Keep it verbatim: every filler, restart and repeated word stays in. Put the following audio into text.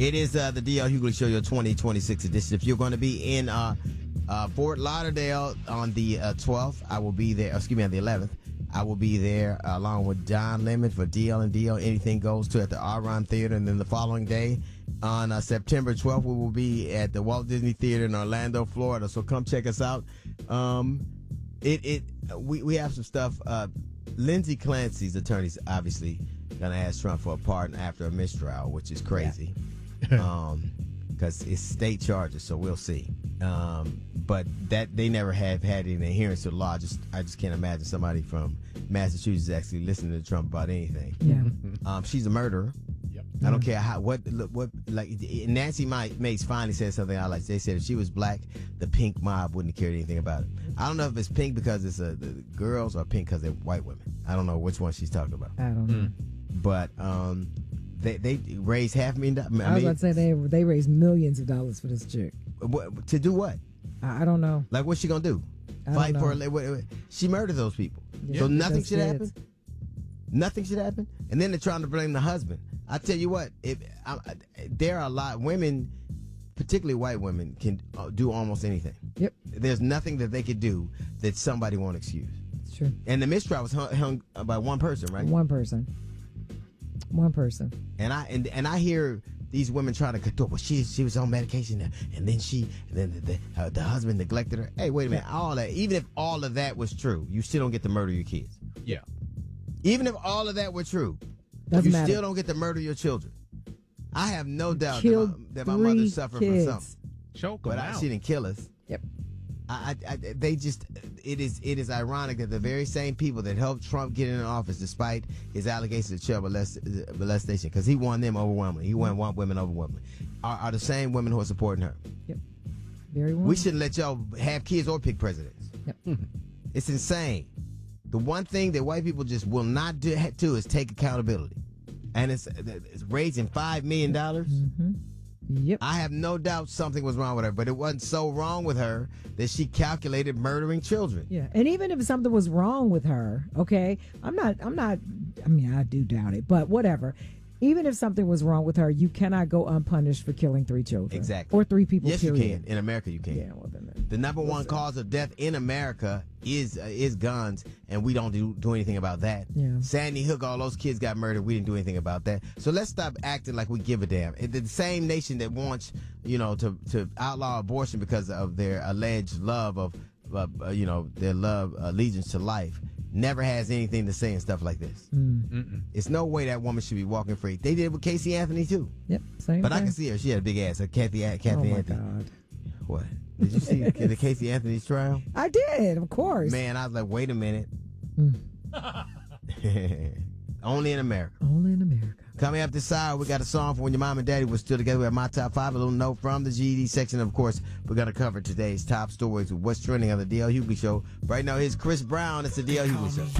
It is uh, the D L Hughley Show, your twenty twenty-six edition. If you're going to be in uh, uh, Fort Lauderdale on the uh, twelfth, I will be there. Excuse me, on the eleventh. I will be there uh, along with Don Lemon for D L and D L Anything Goes to at the Aron Theater. And then the following day, on uh, September twelfth, we will be at the Walt Disney Theater in Orlando, Florida. So come check us out. Um, it it we, we have some stuff. Uh, Lindsey Clancy's attorney's obviously going to ask Trump for a pardon after a mistrial, which is crazy. Yeah. um, because it's state charges, so we'll see. Um, but that they never have had any adherence to the law. I just I just can't imagine somebody from Massachusetts actually listening to Trump about anything. Yeah. Um, she's a murderer. Yep. I don't care how what what like Nancy Mace finally said something I like. They said if she was black, the pink mob wouldn't have cared anything about it. I don't know if it's pink because it's a, the girls or pink because they're white women. I don't know which one she's talking about. I don't know. Mm. But um, they they raised half a million dollars. I, I was about to say they they raised millions of dollars for this chick. What, to do what? I, I don't know. Like what's she gonna do? I Fight for know. her? What, what, she murdered those people. Yeah, So nothing should kids. happen. Nothing should happen. And then they're trying to blame the husband. I tell you what, if I, I, there are a lot women, particularly white women, can uh, do almost anything. Yep. There's nothing that they could do that somebody won't excuse. It's true. And the mistrial was hung, hung by one person, right? One person. One person. And I and and I hear these women trying to control. Well, she she was on medication, and then she, and then the the, uh, the husband neglected her. Hey, wait a minute. All that, even if all of that was true, you still don't get to murder your kids. Yeah. Even if all of that were true, Doesn't you matter. still don't get to murder your children. I have no doubt that Killed my, that my three mother's suffering kids. from something. Choke But them I, out. she didn't kill us. Yep. I, I, I, they just, it is it is ironic that the very same people that helped Trump get in office, despite his allegations of child molest, molestation, because he won them overwhelmingly, he won one women overwhelmingly, are, are the same women who are supporting her. Yep. Very well. We shouldn't let y'all have kids or pick presidents. Yep. It's insane. The one thing that white people just will not do, do is take accountability. And it's, it's raising five million dollars. Mm-hmm. Yep. I have no doubt something was wrong with her, but it wasn't so wrong with her that she calculated murdering children. Yeah, and even if something was wrong with her, okay, I'm not, I'm not, I mean, I do doubt it, but whatever. Even if something was wrong with her, you cannot go unpunished for killing three children. Exactly. Or three people, Yes, period. you can. In America, you can. Yeah, well, then. The number one cause of death in America is uh, is guns, and we don't do, do anything about that. Yeah. Sandy Hook, all those kids got murdered. We didn't do anything about that. So let's stop acting like we give a damn. It- The same nation that wants, you know, to, to outlaw abortion because of their alleged love of, uh, uh, you know, their love, allegiance to life, never has anything to say and stuff like this. Mm. It's no way that woman should be walking free. They did it with Casey Anthony, too. Yep, same But thing. I can see her. She had a big ass. Uh, Kathy, Kathy Oh, my Anthony. God. What? Did you see the, the Casey Anthony's trial? I did, of course. Man, I was like, wait a minute. Mm. Only in America. Only in America. Coming up this side, we got a song for when your mom and daddy were still together. We have my top five, a little note from the G E D section. Of course, we're going to cover today's top stories with what's trending on the D L Hughley Show. Right now, here's Chris Brown. It's the D L Hughley Show.